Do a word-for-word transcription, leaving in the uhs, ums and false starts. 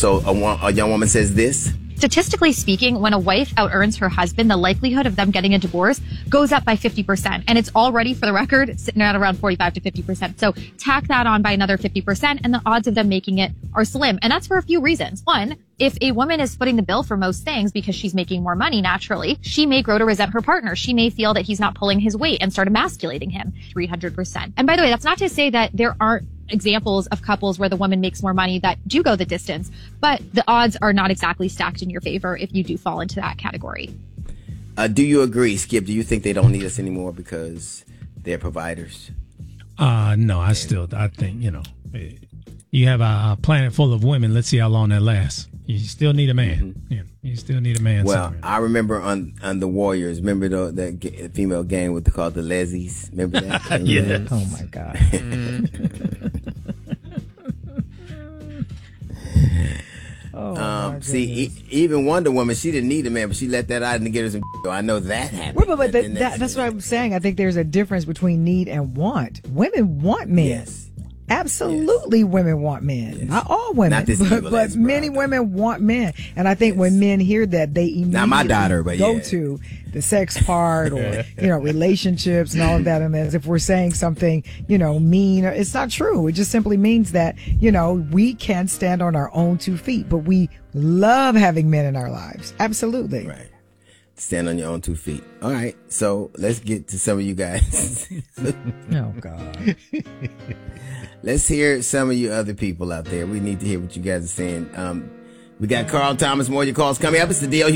so a, wo- a young woman says this. Statistically speaking, when a wife out-earns her husband, the likelihood of them getting a divorce goes up by fifty percent. And it's already, for the record, sitting at around forty-five to fifty percent. So tack that on by another fifty percent, and the odds of them making it are slim. And that's for a few reasons. One, if a woman is footing the bill for most things because she's making more money naturally, she may grow to resent her partner. She may feel that he's not pulling his weight and start emasculating him three hundred percent. And by the way, that's not to say that there aren't examples of couples where the woman makes more money that do go the distance, but the odds are not exactly stacked in your favor if you do fall into that category. Uh, do you agree, Skip? Do you think they don't need us anymore because they're providers? Uh, no, I still, I think, you know, you have a planet full of women. Let's see how long that lasts. You still need a man. Mm-hmm. Yeah, you still need a man. Well, somewhere. I remember on, on the Warriors. Remember the, that g- female gang with the called the Leslie's? Remember that? Remember Yeah. that? Oh my God. oh, um, my see, e- goodness. even Wonder Woman, she didn't need a man, but she let that out and get her some. I know that happened. Well, but, but that, then that, that's what I'm saying. I think there's a difference between need and want. Women want men. Yes. Absolutely, yes. Women want men. Yes. Not all women, Not this but, evil but ass many brother. women want men. And I think Yes. when men hear that, they immediately Not my daughter, but go yeah. to the sex part or, you know, relationships and all of that. And as if we're saying something, you know, mean, it's not true. It just simply means that, you know, we can stand on our own two feet, but we love having men in our lives. Absolutely. Right. Stand on your own two feet. All right. So let's get to some of you guys. Oh, God. Let's hear some of you other people out there. We need to hear what you guys are saying. Um, we got Carl Thomas. More of your calls coming up. It's the D L